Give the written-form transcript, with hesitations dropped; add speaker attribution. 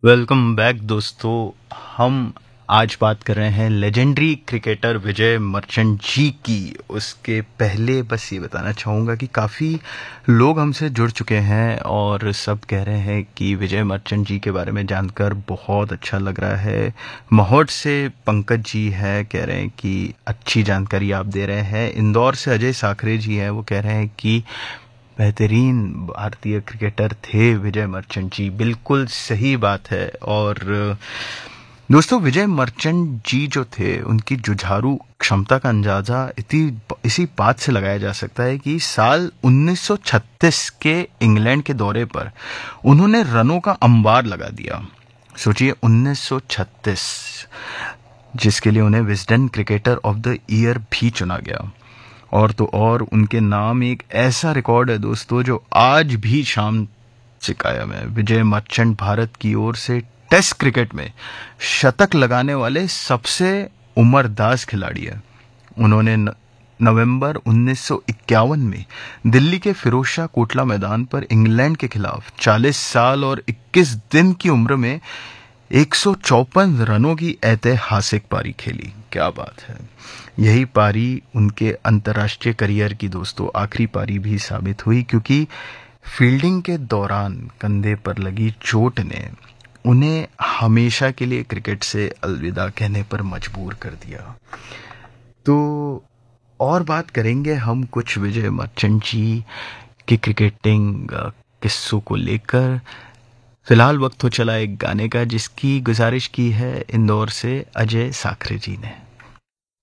Speaker 1: Welcome back दोस्तों। हम आज बात कर रहे हैं लेजेंडरी क्रिकेटर विजय मर्चेंट जी की। उसके पहले बस ये बताना चाहूँगा कि काफ़ी लोग हमसे जुड़ चुके हैं और सब कह रहे हैं कि विजय मर्चेंट जी के बारे में जानकर बहुत अच्छा लग रहा है। महोट से पंकज जी है, कह रहे हैं कि अच्छी जानकारी आप दे रहे हैं। इंदौर से अजय साखरे जी हैं, वो कह रहे हैं कि बेहतरीन भारतीय क्रिकेटर थे विजय मर्चेंट जी। बिल्कुल सही बात है। और दोस्तों, विजय मर्चेंट जी जो थे, उनकी जुझारू क्षमता का अंदाजा इसी बात से लगाया जा सकता है कि साल 1936 के इंग्लैंड के दौरे पर उन्होंने रनों का अंबार लगा दिया। सोचिए, 1936, जिसके लिए उन्हें Wisden cricketer of the year भी चुना गया। और तो और उनके नाम एक ऐसा रिकॉर्ड है दोस्तों जो आज भी शाम से कायम है। विजय मर्चेंट भारत की ओर से टेस्ट क्रिकेट में शतक लगाने वाले सबसे उम्रदराज खिलाड़ी है। उन्होंने नवंबर 1951 में दिल्ली के फिरोजशाह कोटला मैदान पर इंग्लैंड के खिलाफ 40 साल और 21 दिन की उम्र में 154 रनों की ऐतिहासिक पारी खेली। क्या बात है। यही पारी उनके अंतर्राष्ट्रीय करियर की दोस्तों आखिरी पारी भी साबित हुई, क्योंकि फील्डिंग के दौरान कंधे पर लगी चोट ने उन्हें हमेशा के लिए क्रिकेट से अलविदा कहने पर मजबूर कर दिया। तो और बात करेंगे हम कुछ विजय मर्चेंट जी की क्रिकेटिंग किस्सों को लेकर। फिलहाल वक्त हो चला एक गाने का, जिसकी गुजारिश की है इंदौर से अजय साखरे जी ने।